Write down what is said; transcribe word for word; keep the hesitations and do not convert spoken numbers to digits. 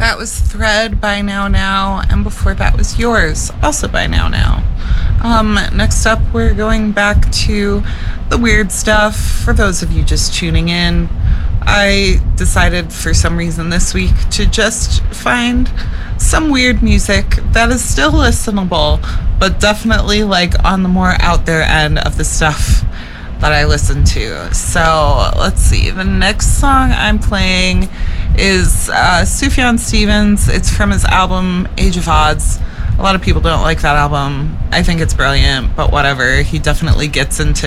That was Thread by Now Now, and before that was Yours, also by Now Now. Um, next up, we're going back to the weird stuff. For those of you just tuning in, I decided for some reason this week to just find some weird music that is still listenable, but definitely like on the more out there end of the stuff that I listen to. So let's see. The next song I'm playing is uh, Sufjan Stevens. It's from his album Age of Odds. A lot of people don't like that album. I think it's brilliant, but whatever. He definitely gets into